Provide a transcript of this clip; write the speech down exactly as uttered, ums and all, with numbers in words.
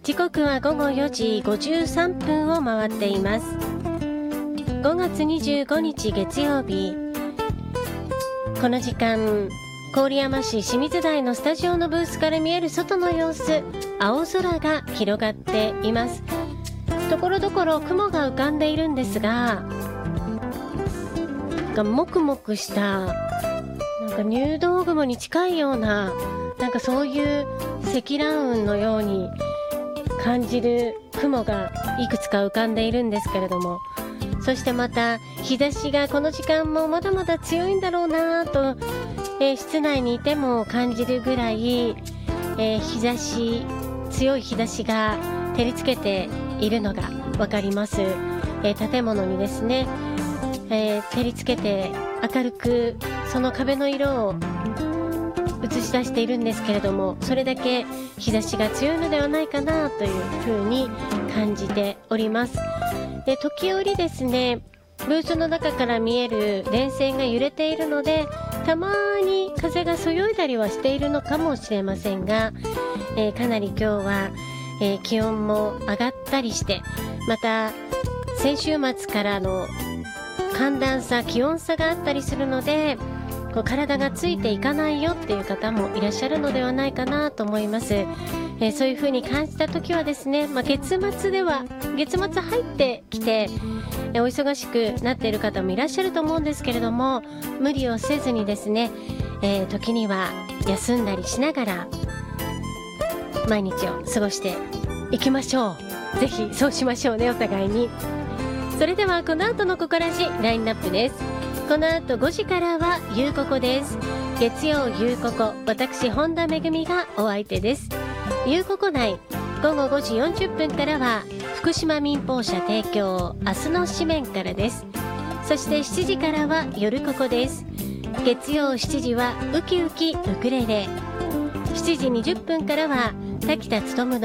時刻はごごよじごじゅうさんぷんを回っています。ごがつにじゅうごにち月曜日、この時間郡山市清水台のスタジオのブースから見える外の様子、青空が広がっています。ところどころ雲が浮かんでいるんですが、なんかもくもくしたなんか入道雲に近いような、なんかそういう積乱雲のように感じる雲がいくつか浮かんでいるんですけれども、そしてまた日差しがこの時間もまだまだ強いんだろうなと、えー、室内にいても感じるぐらい、えー、日差し強い日差しが照りつけているのがわかります。えー、建物にですね、えー、照りつけて明るくその壁の色を映し出しているんですけれども、それだけ日差しが強いのではないかなというふうに感じております。で、時折ですね、ブースの中から見える電線が揺れているので、たまに風がそよいだりはしているのかもしれませんが、えー、かなり今日は、えー、気温も上がったりして、また先週末からの寒暖差、気温差があったりするので、こう体がついていかないよっていう方もいらっしゃるのではないかなと思います。えー、そういう風に感じた時はですね、まあ、月末では月末入ってきて、えー、お忙しくなっている方もいらっしゃると思うんですけれども、無理をせずにですね、えー、時には休んだりしながら毎日を過ごしていきましょう。ぜひそうしましょうね、お互いに。それではこの後のここらじラインナップです。この後ごじからはゆうここです。月曜ゆうここ、私本田めぐみがお相手です。ゆうここ内ごごごじよんじゅっぷんからは福島民放社提供明日の紙面からです。そしてしちじからは夜ここです。月曜しちじはウキウキウクレレ、しちじにじゅっぷんからは滝田勉の